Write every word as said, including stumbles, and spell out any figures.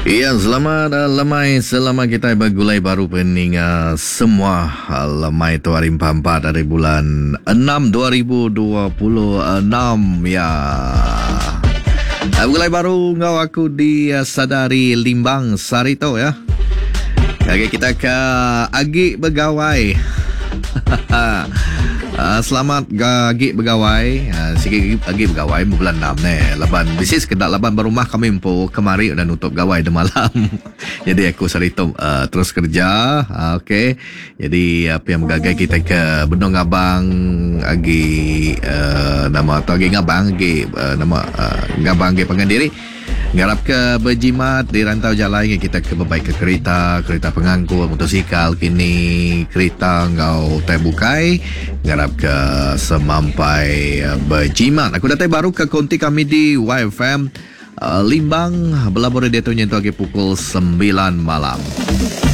Ya, selamat uh, lemai selamat kita bergulai baru pening uh, semua uh, lemai tu hari empat dari bulan enam dua ribu dua puluh enam ya. Uh, bergulai baru ngau aku di uh, Sadari Limbang Sarito ya. Okey, kita ke Agi Begawai. Uh, selamat Agi Begawai. uh, Sikit Agi Begawai bulan enam ni laban bisnis kedak laban berumah kami empu kemari dan nutup gawai de malam. Jadi aku sarito uh, terus kerja. uh, Okey. Jadi apa yang mengagai kita ke Benong Abang Agi uh, nama atau Agi Ngabang Agi uh, nama uh, Ngabang Agi Pengandiri. Garap ke berjimat di rantau jalan kita ke berbaik ke kereta, kereta pengangkut, motosikal, kini kereta ngau terbukai. Garap ke semampai berjimat. Aku datang baru ke konti kami di Y F M uh, Limbang. Belabur dia tu nyentuh pukul sembilan malam.